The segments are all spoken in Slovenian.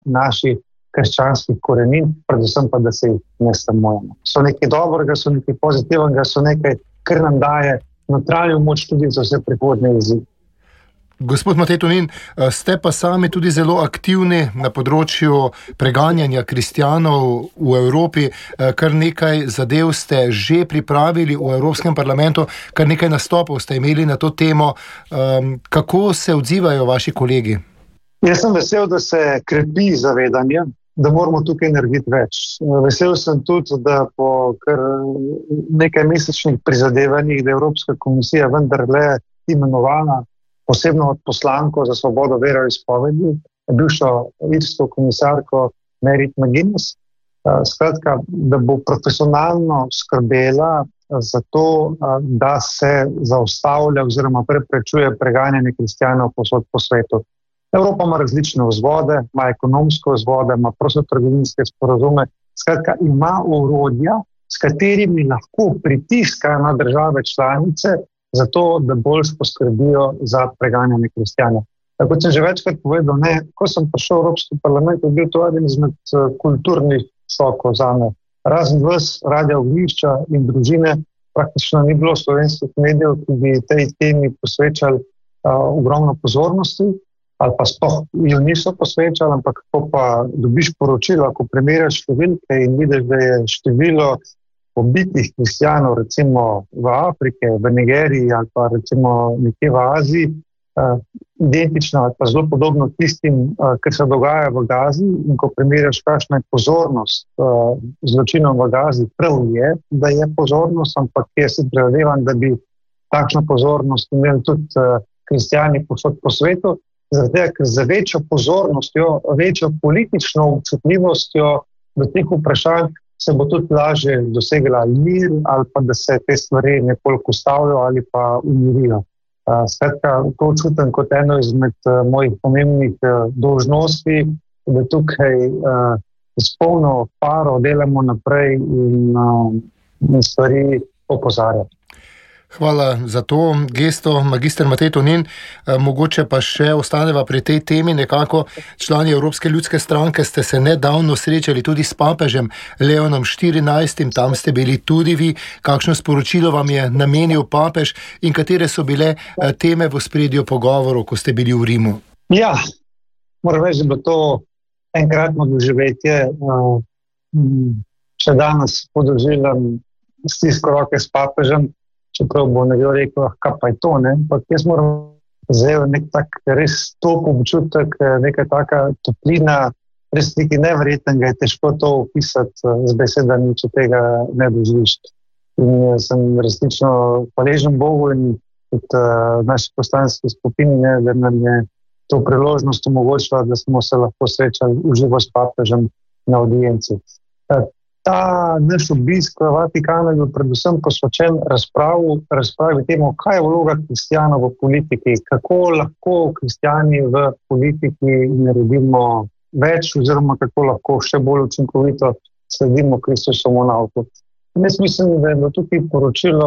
naših krščanskih korenin, predvsem pa, da se jih ne sramujemo. So nekaj dobrega, so nekaj pozitivnega, so nekaj, kar nam daje notranjo moč tudi za vse prihodnje izzive. Gospod Matej Tonin, ste pa sami tudi zelo aktivni na področju preganjanja kristjanov v Evropi. Kar nekaj zadev ste že pripravili v Evropskem parlamentu, kar nekaj nastopov ste imeli na to temo. Kako se odzivajo vaši kolegi? Jaz sem vesel, da se krepi zavedanje, da moramo tukaj narediti več. Vesel sem tudi, da po kar nekaj mesečnih prizadevanjih, da je Evropska komisija vendarle imenovala posebno od poslanko za svobodo veroizpovedi, bivšo irsko komisarko Merit McGuinness, skratka, da bo profesionalno skrbela za to, da se zaustavlja oziroma preprečuje preganjanje kristjanov povsod po svetu. Evropa ima različne vzvode, ima ekonomske vzvode, ima prostotrgovinske sporazume, skratka, ima orodja, s katerimi lahko pritiska na države članice, zato, da bolj poskrbijo za preganjanje kristjanov. Kot sem že večkrat povedal, ko sem prišel v Evropski parlament, je bil to eden izmed kulturnih šokov zame. Razen vas, Radia Ognjišča in Družine, praktično ni bilo slovenskih medijev, ki bi tej temi posvečali ogromno pozornosti, ali pa sploh jo niso posvečali, ampak ko pa dobiš poročilo, ko primerjaš številke in vidiš, da je število pobitih kristjanov, recimo v Afrike, v Nigeriji ali pa recimo nekje v Aziji, identično ali pa zelo podobno tistim, kar se dogaja v Gazi, in ko primerjaš, kakšna je pozornost zločinom v Gazi, prav je, da je pozornost, ampak jaz si predvidevam, da bi takšno pozornost imeli tudi kristjani povsod po svetu, zaradi tega, ker za večjo pozornostjo, večjo politično občutljivostjo do teh vprašanj se bo tudi lažje dosegla mir ali pa da se te stvari nekoliko ustavijo ali pa umirijo. Skratka, to čutim kot eno izmed mojih pomembnih dolžnosti, da tukaj s polno paro delamo naprej in stvari opozarjamo. Hvala za to gesto, magister Matej Tonin. Mogoče pa še ostaneva pri tej temi nekako. Člani Evropske ljudske stranke ste se nedavno srečali tudi s papežem Leonom XIV. Tam ste bili tudi vi. Kakšno sporočilo vam je namenil papež in katere so bile teme v ospredju pogovorov, ko ste bili v Rimu? Ja, moram reči, da bo to enkratno doživetje. Še danes podoživljam stisko roke s papežem, čeprav bo nekdo rekel, kaj pa je to, ampak jaz moram zdaj nek tak res top občutek, neka taka toplina, res nekaj neverjetnega, je težko to opisati z besedami, če tega ne doživiš. In sem resnično hvaležen Bogu in tudi naši poslanski skupini, da nam je to priložnost omogočila, da smo se lahko srečali uživo s papežem na audienci. Ta naš obisk v Vatikanu je bil predvsem posvečen razpravi temu, kaj je vloga kristjanov v politiki, kako lahko kristjani v politiki naredimo več oziroma kako lahko še bolj učinkovito sledimo Kristusovemu nauku. Jaz mislim, da je bilo tukaj poročilo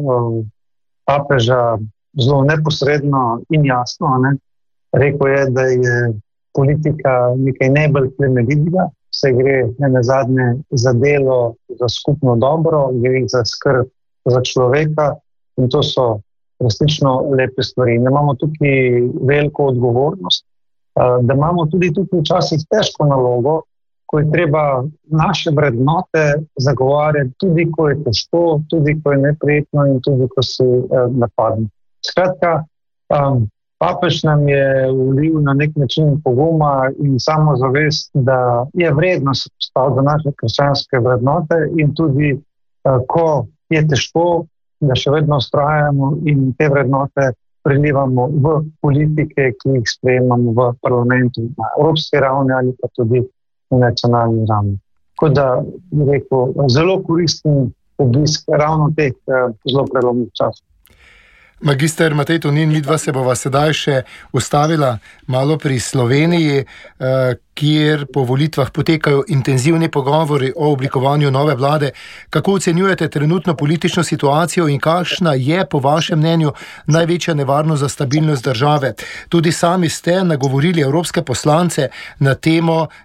papeža zelo neposredno in jasno. Rekel je, da je politika nekaj najbolj plemenitega, se gre nenazadnje za delo, za skupno dobro, gre za skrb za človeka in to so resnično lepe stvari. Da imamo tukaj veliko odgovornost, da imamo tudi tukaj včasih težko nalogo, ko je treba naše vrednote zagovarjati, tudi ko je težko, tudi ko je neprijetno in tudi ko si napadno. Skratka, papež nam je vlil na nek način poguma in samozavest, da je vredno se postaviti za naše krščanske vrednote in tudi, ko je težko, da še vedno vztrajamo in te vrednote prelivamo v politike, ki jih sprejemamo v parlamentu na evropski ravni ali pa tudi na nacionalni ravni. Tako da, bi rekel, zelo koristen obisk ravno teh zelo prelomnih časov. Magister Matej Tonin, midva se bova sedaj še ustavila malo pri Sloveniji, kjer po volitvah potekajo intenzivni pogovori o oblikovanju nove vlade. Kako ocenjujete trenutno politično situacijo in kakšna je po vašem mnenju največja nevarnost za stabilnost države? Tudi sami ste nagovorili evropske poslance na temo